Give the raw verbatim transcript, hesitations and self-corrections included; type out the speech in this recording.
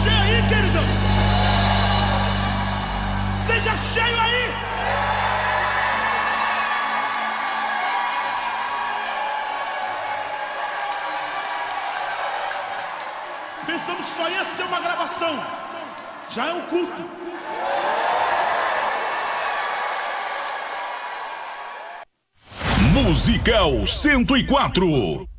cheio aí, queridão. Seja cheio aí. Pensamos que só ia ser uma gravação. Já é um culto. Musical cento e quatro.